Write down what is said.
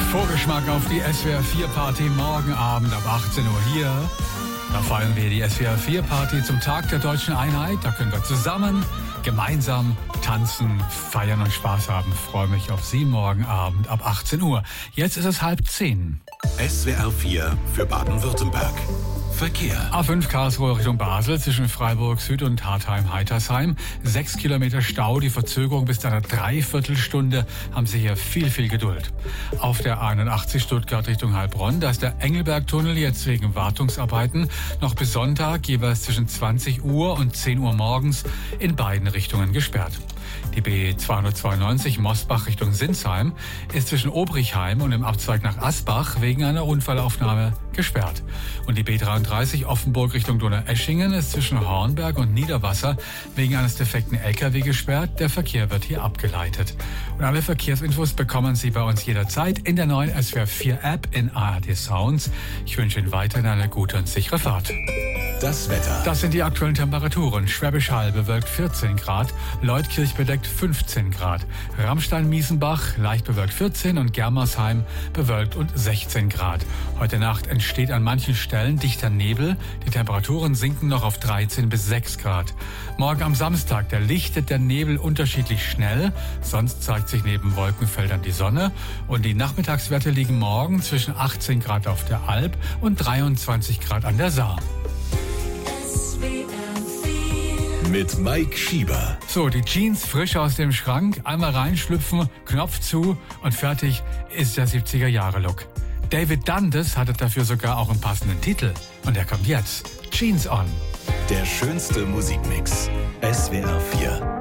Vorgeschmack auf die SWR 4 Party morgen Abend ab 18 Uhr hier. Da feiern wir die SWR 4 Party zum Tag der Deutschen Einheit. Da können wir zusammen, gemeinsam tanzen, feiern und Spaß haben. Ich freue mich auf Sie morgen Abend ab 18 Uhr. Jetzt ist es 9:30. SWR 4 für Baden-Württemberg. Verkehr. A5 Karlsruhe Richtung Basel zwischen Freiburg Süd und Hartheim-Heitersheim. 6 Kilometer Stau, die Verzögerung bis zu einer Dreiviertelstunde. Haben Sie hier viel Geduld. Auf der 81 Stuttgart Richtung Heilbronn, da ist der Engelbergtunnel jetzt wegen Wartungsarbeiten noch bis Sonntag jeweils zwischen 20 Uhr und 10 Uhr morgens in beiden Richtungen gesperrt. Die B292 Mosbach Richtung Sinsheim ist zwischen Obrichheim und dem Abzweig nach Asbach wegen einer Unfallaufnahme gesperrt. Und die B33 Offenburg Richtung Donaueschingen ist zwischen Hornberg und Niederwasser wegen eines defekten LKW gesperrt. Der Verkehr wird hier abgeleitet. Und alle Verkehrsinfos bekommen Sie bei uns jederzeit in der neuen SWR 4 App in ARD Sounds. Ich wünsche Ihnen weiterhin eine gute und sichere Fahrt. Das Wetter. Das sind die aktuellen Temperaturen. Schwäbisch Hall bewölkt 14 Grad, Leutkirch bedeckt 15 Grad, Ramstein-Miesenbach leicht bewölkt 14 und Germersheim bewölkt und 16 Grad. Heute Nacht entsteht an manchen Stellen dichter Nebel. Die Temperaturen sinken noch auf 13 bis 6 Grad. Morgen am Samstag, da lichtet der Nebel unterschiedlich schnell. Sonst zeigt sich neben Wolkenfeldern die Sonne. Und die Nachmittagswerte liegen morgen zwischen 18 Grad auf der Alp und 23 Grad an der Saar. Mit Mike Schieber. So, die Jeans frisch aus dem Schrank, einmal reinschlüpfen, Knopf zu und fertig ist der 70er-Jahre-Look. David Dundas hatte dafür sogar auch einen passenden Titel. Und der kommt jetzt. Jeans On. Der schönste Musikmix. SWR 4.